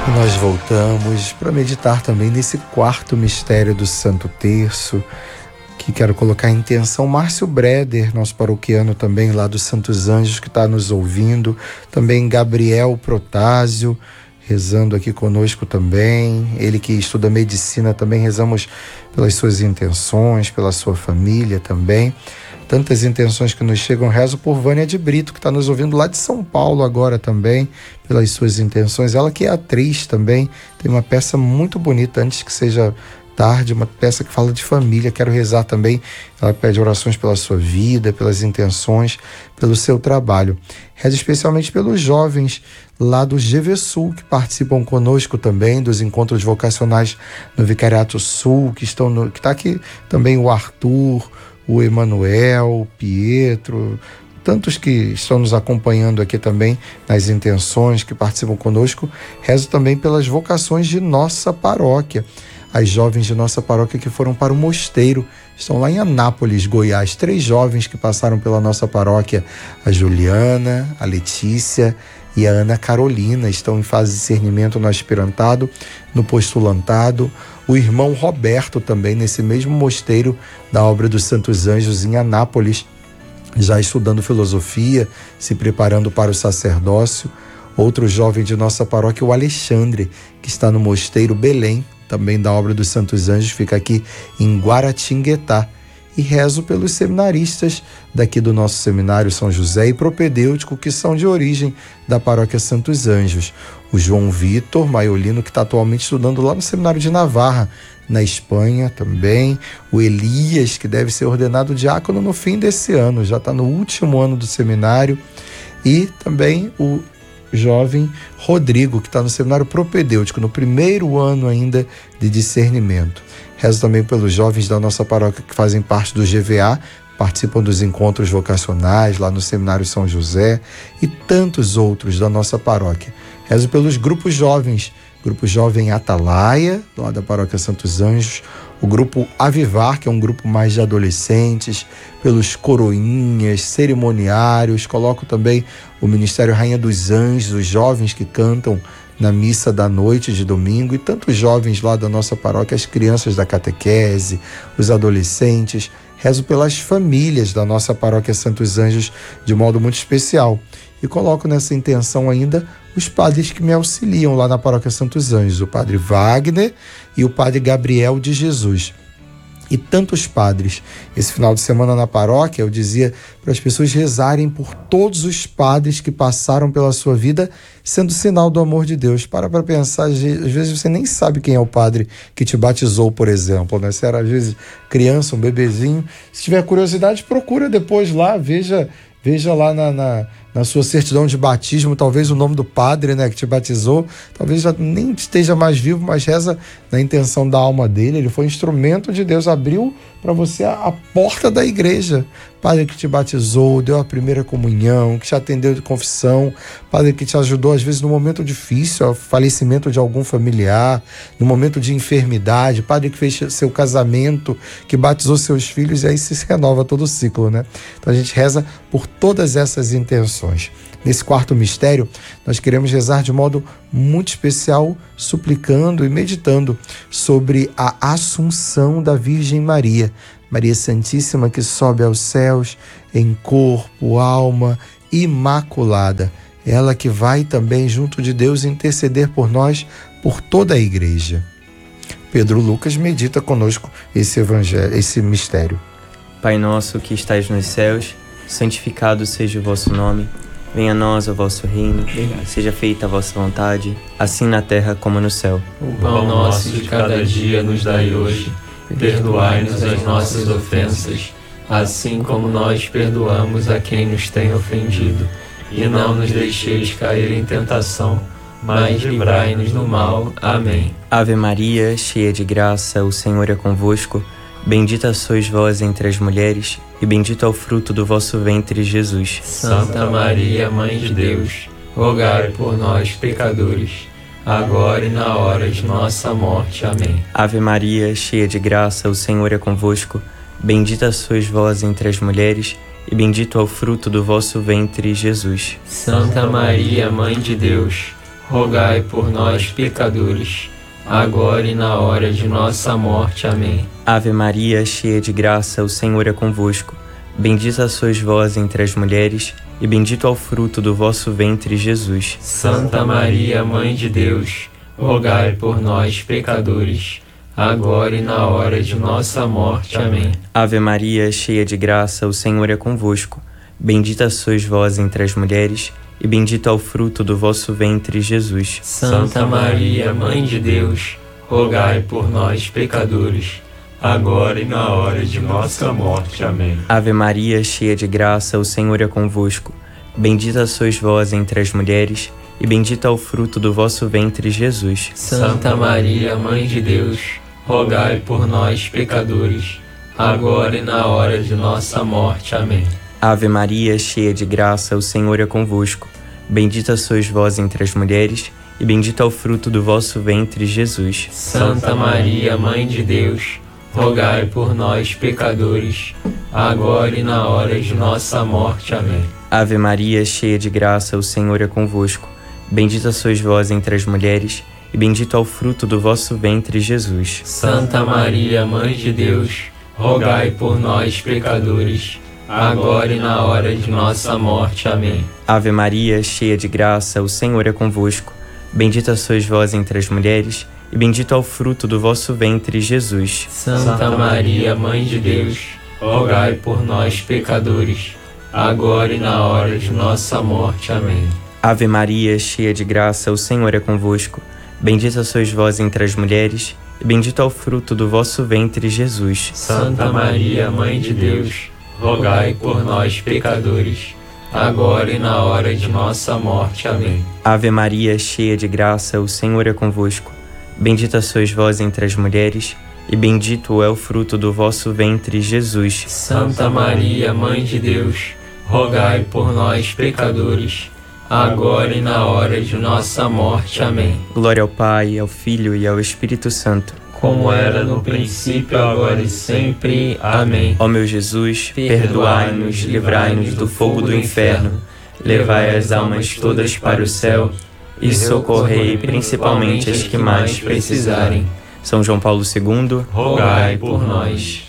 E nós voltamos para meditar também nesse quarto mistério do Santo Terço, que quero colocar em intenção Márcio Breder, nosso paroquiano também lá dos Santos Anjos, que está nos ouvindo, também Gabriel Protásio, rezando aqui conosco também, ele que estuda medicina também, rezamos pelas suas intenções, pela sua família também. Tantas intenções que nos chegam, rezo por Vânia de Brito, que está nos ouvindo lá de São Paulo agora também, pelas suas intenções. Ela que é atriz também, tem uma peça muito bonita, antes que seja tarde, uma peça que fala de família. Quero rezar também, ela pede orações pela sua vida, pelas intenções, pelo seu trabalho. Rezo especialmente pelos jovens lá do GV Sul, que participam conosco também dos encontros vocacionais no Vicariato Sul, que está aqui também o Arthur, o Emanuel, o Pietro, tantos que estão nos acompanhando aqui também nas intenções, que participam conosco. Rezo também pelas vocações de nossa paróquia, as jovens de nossa paróquia que foram para o mosteiro, estão lá em Anápolis, Goiás, 3 jovens que passaram pela nossa paróquia, a Juliana, a Letícia e a Ana Carolina, estão em fase de discernimento no aspirantado, no postulantado. O irmão Roberto também, nesse mesmo mosteiro da Obra dos Santos Anjos em Anápolis, já estudando filosofia, se preparando para o sacerdócio. Outro jovem de nossa paróquia, o Alexandre, que está no mosteiro Belém, também da Obra dos Santos Anjos, fica aqui em Guaratinguetá. E rezo pelos seminaristas daqui do nosso seminário São José e propedêutico, que são de origem da paróquia Santos Anjos. O João Vitor Maiolino, que está atualmente estudando lá no seminário de Navarra, na Espanha também. O Elias, que deve ser ordenado diácono no fim desse ano, já está no último ano do seminário. E também o jovem Rodrigo, que está no seminário propedêutico, no primeiro ano ainda de discernimento. Rezo também pelos jovens da nossa paróquia que fazem parte do GVA, participam dos encontros vocacionais lá no Seminário São José e tantos outros da nossa paróquia. Rezo pelos grupos jovens, Grupo Jovem Atalaia, lá da Paróquia Santos Anjos, o Grupo Avivar, que é um grupo mais de adolescentes, pelos coroinhas, cerimoniários. Coloco também o Ministério Rainha dos Anjos, os jovens que cantam na missa da noite de domingo, e tantos jovens lá da nossa paróquia, as crianças da catequese, os adolescentes. Rezo pelas famílias da nossa paróquia Santos Anjos de modo muito especial. E coloco nessa intenção ainda os padres que me auxiliam lá na paróquia Santos Anjos, o padre Wagner e o padre Gabriel de Jesus. E tantos padres. Esse final de semana na paróquia eu dizia para as pessoas rezarem por todos os padres que passaram pela sua vida, sendo sinal do amor de Deus. Para pensar, às vezes você nem sabe quem é o padre que te batizou, por exemplo, né? Você era às vezes criança, um bebezinho. Se tiver curiosidade, procura depois lá, veja lá na sua certidão de batismo, talvez o nome do padre, né, que te batizou, talvez já nem esteja mais vivo, mas reza na intenção da alma dele. Ele foi instrumento de Deus, abriu para você a porta da igreja. Padre que te batizou, deu a primeira comunhão, que te atendeu de confissão, padre que te ajudou às vezes no momento difícil, ao falecimento de algum familiar, no momento de enfermidade, padre que fez seu casamento, que batizou seus filhos, e aí se renova todo o ciclo, né? Então a gente reza por todas essas intenções. Nesse quarto mistério, nós queremos rezar de modo muito especial, suplicando e meditando sobre a Assunção da Virgem Maria, Maria Santíssima, que sobe aos céus em corpo, alma, imaculada. Ela que vai também junto de Deus interceder por nós, por toda a igreja. Pedro Lucas medita conosco esse mistério. Pai nosso que estais nos céus, santificado seja o vosso nome. Venha a nós o vosso reino, seja feita a vossa vontade, assim na terra como no céu. O pão nosso de cada dia nos dai hoje. Perdoai-nos as nossas ofensas, assim como nós perdoamos a quem nos tem ofendido. E não nos deixeis cair em tentação, mas livrai-nos do mal. Amém. Ave Maria, cheia de graça, o Senhor é convosco. Bendita sois vós entre as mulheres, e bendito é o fruto do vosso ventre, Jesus. Santa Maria, Mãe de Deus, rogai por nós, pecadores, agora e na hora de nossa morte. Amém. Ave Maria, cheia de graça, o Senhor é convosco. Bendita sois vós entre as mulheres, e bendito é o fruto do vosso ventre, Jesus. Santa Maria, Mãe de Deus, rogai por nós, pecadores, agora e na hora de nossa morte. Amém. Ave Maria, cheia de graça, o Senhor é convosco. Bendita sois vós entre as mulheres, e bendito é o fruto do vosso ventre, Jesus. Santa Maria, Mãe de Deus, rogai por nós, pecadores, agora e na hora de nossa morte. Amém. Ave Maria, cheia de graça, o Senhor é convosco. Bendita sois vós entre as mulheres, e bendito é o fruto do vosso ventre, Jesus. Santa Maria, Mãe de Deus, rogai por nós, pecadores, agora e na hora de nossa morte. Amém. Ave Maria, cheia de graça, o Senhor é convosco. Bendita sois vós entre as mulheres, e bendito é o fruto do vosso ventre, Jesus. Santa Maria, Mãe de Deus, rogai por nós, pecadores, agora e na hora de nossa morte. Amém. Ave Maria, cheia de graça, o Senhor é convosco. Bendita sois vós entre as mulheres, e bendito é o fruto do vosso ventre, Jesus. Santa Maria, Mãe de Deus, rogai por nós, pecadores, agora e na hora de nossa morte. Amém. Ave Maria, cheia de graça, o Senhor é convosco. Bendita sois vós entre as mulheres, e bendito é o fruto do vosso ventre, Jesus. Santa Maria, Mãe de Deus, rogai por nós, pecadores, agora e na hora de nossa morte. Amém. Ave Maria, cheia de graça, o Senhor é convosco. Bendita sois vós entre as mulheres, e bendito é o fruto do vosso ventre, Jesus. Santa Maria, Mãe de Deus, rogai por nós, pecadores, agora e na hora de nossa morte. Amém. Ave Maria, cheia de graça, o Senhor é convosco. Bendita sois vós entre as mulheres, e bendito é o fruto do vosso ventre, Jesus. Santa Maria, Mãe de Deus, rogai por nós, pecadores, agora e na hora de nossa morte. Amém. Ave Maria, cheia de graça, o Senhor é convosco. Bendita sois vós entre as mulheres, e bendito é o fruto do vosso ventre, Jesus. Santa Maria, Mãe de Deus, rogai por nós, pecadores, agora e na hora de nossa morte. Amém. Glória ao Pai, ao Filho e ao Espírito Santo, como era no princípio, agora e sempre. Amém. Ó meu Jesus, perdoai-nos, livrai-nos do fogo do inferno, levai as almas todas para o céu e socorrei principalmente as que mais precisarem. São João Paulo II, rogai por nós.